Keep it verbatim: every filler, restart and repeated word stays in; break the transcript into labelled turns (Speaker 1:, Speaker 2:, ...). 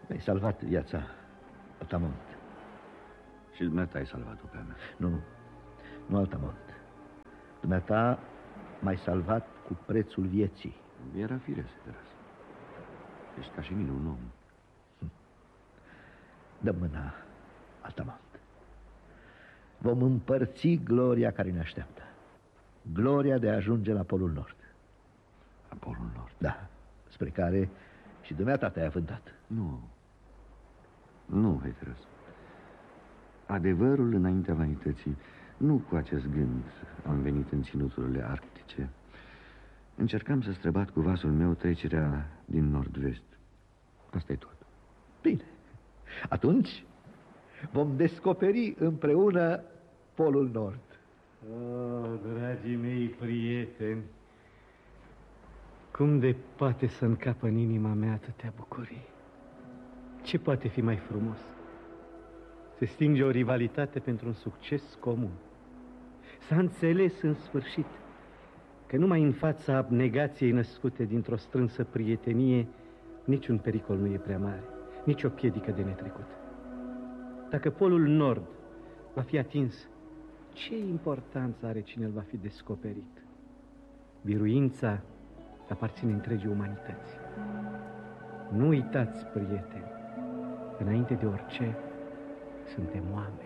Speaker 1: Mi-ai salvat viața, Altamont.
Speaker 2: Și dumneata ai salvat-o pe a mea.
Speaker 1: Nu, nu, nu Altamont. Dumneata m-ai salvat cu prețul vieții.
Speaker 2: Era firesc, Teras. Ești ca și mine un om.
Speaker 1: Dă mâna, Altamont. Vom împărți gloria care ne așteaptă. Gloria de a ajunge la Polul Nord.
Speaker 2: La Polul Nord?
Speaker 1: Da, spre care și dumneata te-ai avântat.
Speaker 2: Nu. Nu, Teras. Adevărul înaintea vanității. Nu cu acest gând am venit în ținuturile arctice. Încercam să străbat cu vasul meu trecerea din nord-vest. Asta e tot.
Speaker 1: Bine. Atunci vom descoperi împreună Polul Nord.
Speaker 3: Oh, dragii mei prieteni, cum de poate să încapă în inima mea atâtea bucurii? Ce poate fi mai frumos? Se stinge o rivalitate pentru un succes comun. S-a înțeles în sfârșit că numai în fața abnegației născute dintr-o strânsă prietenie niciun pericol nu e prea mare, nici o piedică de netrecut. Dacă Polul Nord va fi atins, ce importanță are cine îl va fi descoperit? Biruința aparține întregii umanități. Nu uitați, prieteni, înainte de orice, suntem oameni.